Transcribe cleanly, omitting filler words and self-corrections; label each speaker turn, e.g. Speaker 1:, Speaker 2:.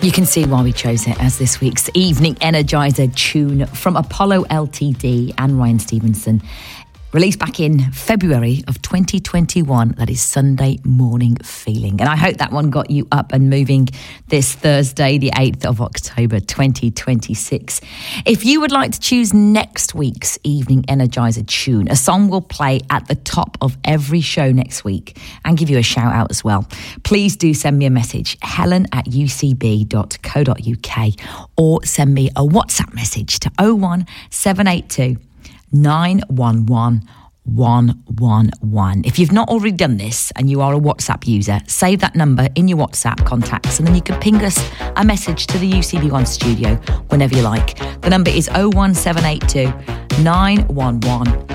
Speaker 1: You can see why we chose it as this week's Evening Energizer tune from Apollo Ltd and Ryan Stevenson. Released back in February of 2021. That is Sunday Morning Feeling. And I hope that one got you up and moving this Thursday, the 8th of October, 2026. If you would like to choose next week's Evening Energizer tune, a song will play at the top of every show next week and give you a shout out as well. Please do send me a message, helen@ucb.co.uk, or send me a WhatsApp message to 01782 911 111. If you've not already done this and you are a WhatsApp user, save that number in your WhatsApp contacts and then you can ping us a message to the UCB1 studio whenever you like. The number is 01782 911